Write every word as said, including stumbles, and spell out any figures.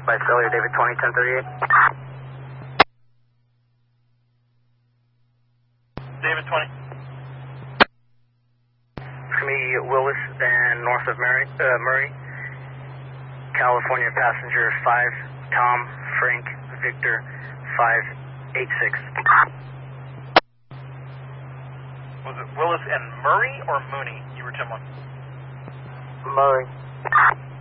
By failure, David twenty, ten thirty-eight. David twenty. For me, Willis and north of Murray, uh, Murray, California passenger five, Tom, Frank, Victor, five eight six. Was it Willis and Murray or Mooney? You were Tim one. Murray.